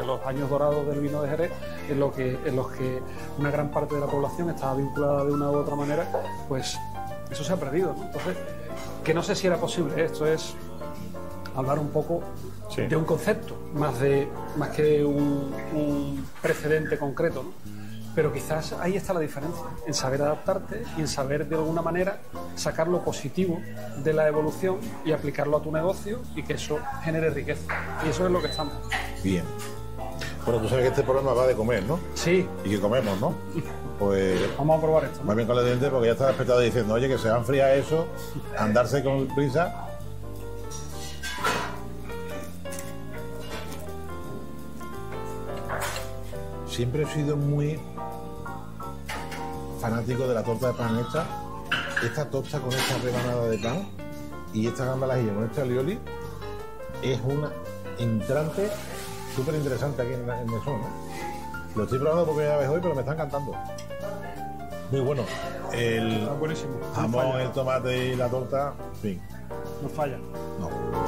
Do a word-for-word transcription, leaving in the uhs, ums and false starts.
los años dorados del vino de Jerez, en, lo que, en los que una gran parte de la población estaba vinculada de una u otra manera, pues eso se ha perdido, ¿no? Entonces, que no sé si era posible, esto es hablar un poco sí. de un concepto, más, de, más que un, un precedente concreto, ¿no? Pero quizás ahí está la diferencia, en saber adaptarte y en saber de alguna manera sacar lo positivo de la evolución y aplicarlo a tu negocio y que eso genere riqueza. Y eso es lo que estamos. Bien. Bueno, tú sabes que este programa va de comer, ¿no? Sí. Y que comemos, ¿no? Pues vamos a probar esto, ¿no? Más bien con los dientes porque ya está el espectador diciendo, oye, que se va a enfriar eso, andarse con prisa. Siempre he sido muy fanático de la torta de pan hecha. Esta torta con esta rebanada de pan y esta gamba al ajillo con este alioli es una entrante súper interesante aquí en, en Mesón, ¿eh? Lo estoy probando por primera vez hoy, pero me está encantando. Muy bueno. El está buenísimo. jamón, el tomate y la torta, en fin. No falla. No.